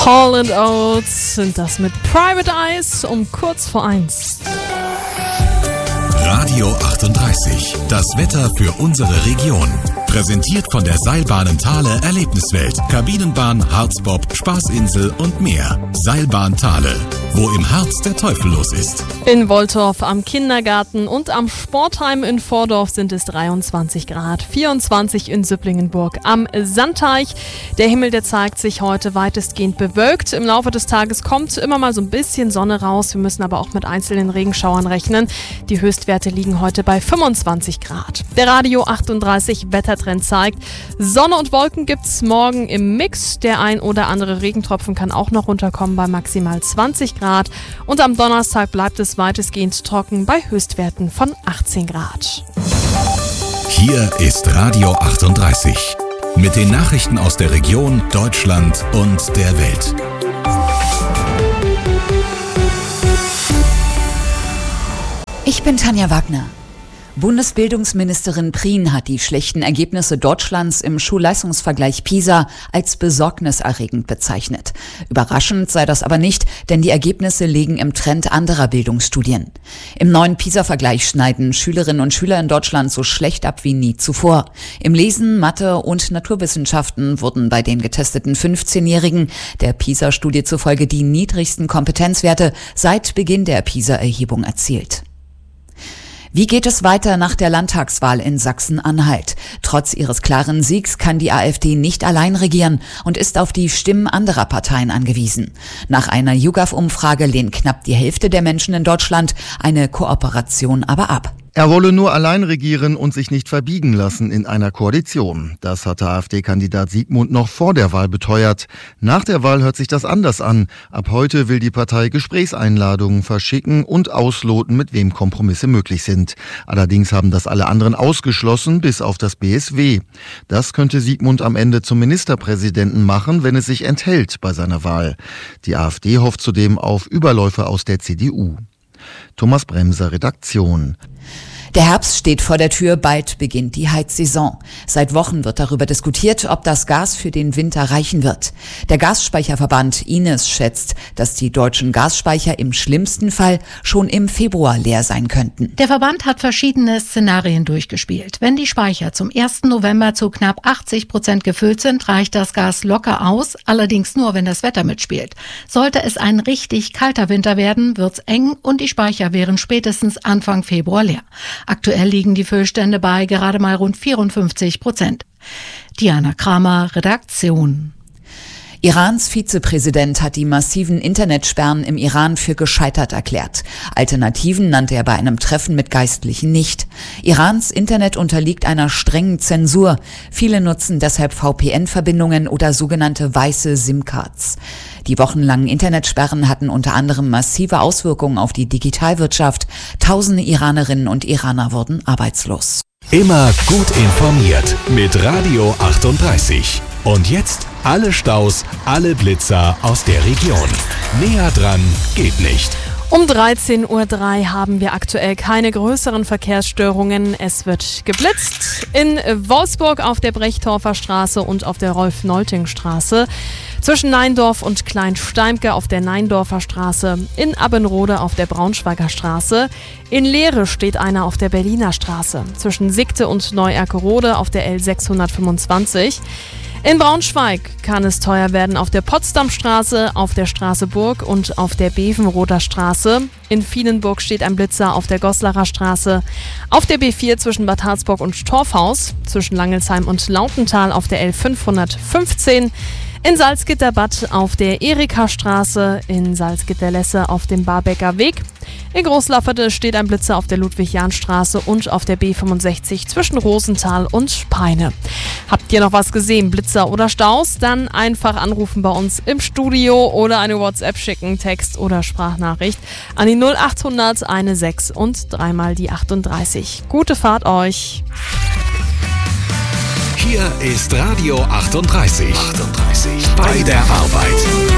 Hall & Oates sind das mit Private Eyes um kurz vor 1. Radio 38, das Wetter für unsere Region. Präsentiert von der Seilbahnen Thale Erlebniswelt, Kabinenbahn, Harzbob, Spaßinsel und mehr. Seilbahn Thale, wo im Harz der Teufel los ist. In Woltorf am Kindergarten und am Sportheim in Vordorf sind es 23 Grad, 24 in Süpplingenburg am Sandteich. Der Himmel, der zeigt sich heute weitestgehend bewölkt. Im Laufe des Tages kommt immer mal so ein bisschen Sonne raus. Wir müssen aber auch mit einzelnen Regenschauern rechnen. Die Höchstwerte liegen heute bei 25 Grad. Der Radio 38 Wettertrend zeigt, Sonne und Wolken gibt's morgen im Mix. Der ein oder andere Regentropfen kann auch noch runterkommen bei maximal 20 Grad. Und am Donnerstag bleibt es weitestgehend trocken bei Höchstwerten von 18 Grad. Hier ist Radio 38 mit den Nachrichten aus der Region, Deutschland und der Welt. Ich bin Tanja Wagner. Bundesbildungsministerin Prien hat die schlechten Ergebnisse Deutschlands im Schulleistungsvergleich PISA als besorgniserregend bezeichnet. Überraschend sei das aber nicht, denn die Ergebnisse liegen im Trend anderer Bildungsstudien. Im neuen PISA-Vergleich schneiden Schülerinnen und Schüler in Deutschland so schlecht ab wie nie zuvor. Im Lesen, Mathe und Naturwissenschaften wurden bei den getesteten 15-Jährigen der PISA-Studie zufolge die niedrigsten Kompetenzwerte seit Beginn der PISA-Erhebung erzielt. Wie geht es weiter nach der Landtagswahl in Sachsen-Anhalt? Trotz ihres klaren Siegs kann die AfD nicht allein regieren und ist auf die Stimmen anderer Parteien angewiesen. Nach einer YouGov-Umfrage lehnt knapp die Hälfte der Menschen in Deutschland eine Kooperation aber ab. Er wolle nur allein regieren und sich nicht verbiegen lassen in einer Koalition. Das hatte AfD-Kandidat Siegmund noch vor der Wahl beteuert. Nach der Wahl hört sich das anders an. Ab heute will die Partei Gesprächseinladungen verschicken und ausloten, mit wem Kompromisse möglich sind. Allerdings haben das alle anderen ausgeschlossen, bis auf das BSW. Das könnte Siegmund am Ende zum Ministerpräsidenten machen, wenn es sich enthält bei seiner Wahl. Die AfD hofft zudem auf Überläufe aus der CDU. Thomas Bremser, Redaktion. Der Herbst steht vor der Tür, bald beginnt die Heizsaison. Seit Wochen wird darüber diskutiert, ob das Gas für den Winter reichen wird. Der Gasspeicherverband Ines schätzt, dass die deutschen Gasspeicher im schlimmsten Fall schon im Februar leer sein könnten. Der Verband hat verschiedene Szenarien durchgespielt. Wenn die Speicher zum 1. November zu knapp 80% gefüllt sind, reicht das Gas locker aus, allerdings nur, wenn das Wetter mitspielt. Sollte es ein richtig kalter Winter werden, wird's eng und die Speicher wären spätestens Anfang Februar leer. Aktuell liegen die Füllstände bei gerade mal rund 54%. Diana Kramer, Redaktion. Irans Vizepräsident hat die massiven Internetsperren im Iran für gescheitert erklärt. Alternativen nannte er bei einem Treffen mit Geistlichen nicht. Irans Internet unterliegt einer strengen Zensur. Viele nutzen deshalb VPN-Verbindungen oder sogenannte weiße SIM-Cards. Die wochenlangen Internetsperren hatten unter anderem massive Auswirkungen auf die Digitalwirtschaft. Tausende Iranerinnen und Iraner wurden arbeitslos. Immer gut informiert mit Radio 38. Und jetzt alle Staus, alle Blitzer aus der Region. Näher dran geht nicht. Um 13:03 Uhr haben wir aktuell keine größeren Verkehrsstörungen. Es wird geblitzt in Wolfsburg auf der Brechtorfer Straße und auf der Rolf-Nolting-Straße. Zwischen Neindorf und Kleinsteimke auf der Neindorfer Straße, in Abbenrode auf der Braunschweiger Straße, in Leere steht einer auf der Berliner Straße, zwischen Sigte und Neu-Erkerode auf der L625. In Braunschweig kann es teuer werden auf der Potsdamstraße, auf der Straße Burg und auf der Bevenroder Straße. In Vienenburg steht ein Blitzer auf der Goslarer Straße, auf der B4 zwischen Bad Harzburg und Torfhaus, zwischen Langelsheim und Lautental auf der L515. In Salzgitterbad auf der Erika-Straße, in Salzgitter-Lesse auf dem Barbecker Weg. In Großlafferte steht ein Blitzer auf der Ludwig-Jahn-Straße und auf der B65 zwischen Rosenthal und Peine. Habt ihr noch was gesehen, Blitzer oder Staus? Dann einfach anrufen bei uns im Studio oder eine WhatsApp schicken, Text oder Sprachnachricht an die 0800 16 und dreimal die 38. Gute Fahrt euch! Hier ist Radio 38. Bei der Arbeit.